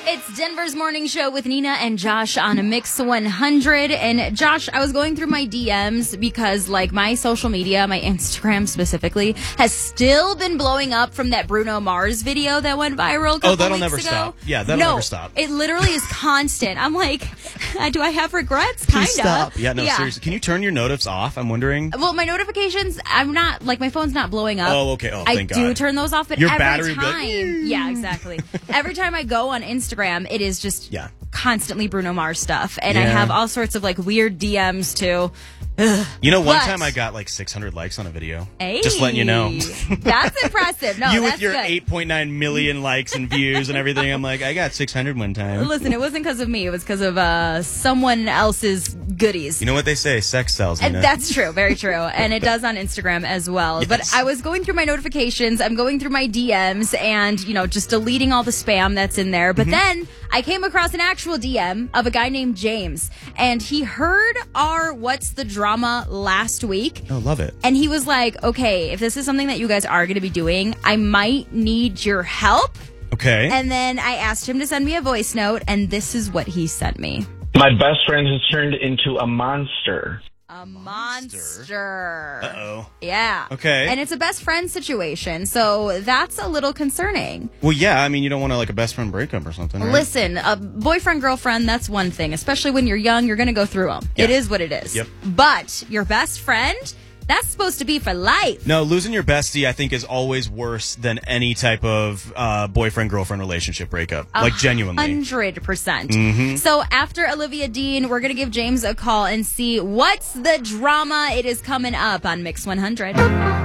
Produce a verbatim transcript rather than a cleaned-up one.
It's Denver's Morning Show with Nina and Josh on a Mix one hundred. And Josh, I was going through my D Ms because, like, my social media, my Instagram specifically, has still been blowing up from that Bruno Mars video that went viral a couple Oh, that'll weeks never ago. stop. Yeah, that'll no, never stop. It literally is constant. I'm like, do I have regrets? Kind of. Stop. Yeah, no, yeah. seriously. Can you turn your notifs off? I'm wondering. Well, my notifications, I'm not, like, my phone's not blowing up. Oh, okay. Oh, thank I do God. turn those off, but Your every battery would be time. like, yeah, exactly. Every time I go on Instagram, it is just Yeah. constantly Bruno Mars stuff. And I Yeah. have all sorts of, like, weird D Ms, too. Ugh. You know, one But- time I got like six hundred likes on a video. Hey, Just letting you know. That's impressive. No, you that's with your good. eight point nine million likes and views and everything. I'm like, I got six hundred one time. Listen, it wasn't because of me. It was because of uh, someone else's goodies. You know what they say? Sex sells. And Nina. that's true, very true. And it does on Instagram as well. Yes. But I was going through my notifications, I'm going through my D Ms and, you know, just deleting all the spam that's in there. But then I came across an actual D M of a guy named James. And he heard our What's the Drama last week. Oh, love it. And he was like, okay, if this is something that you guys are going to be doing, I might need your help. Okay. And then I asked him to send me a voice note, and this is what he sent me. My best friend has turned into a monster. A monster. Uh-oh. Yeah. Okay. And it's a best friend situation, so that's a little concerning. Well, yeah. I mean, you don't want to like a best friend breakup or something, right? Listen, a boyfriend, girlfriend, that's one thing. Especially when you're young, you're going to go through them. Yeah. It is what it is. Yep. But your best friend, that's supposed to be for life. No, losing your bestie, I think, is always worse than any type of uh, boyfriend-girlfriend relationship breakup. Like, genuinely. Hundred percent. Mm-hmm. So after Olivia Dean, we're gonna give James a call and see what's the drama. It is coming up on Mix one hundred.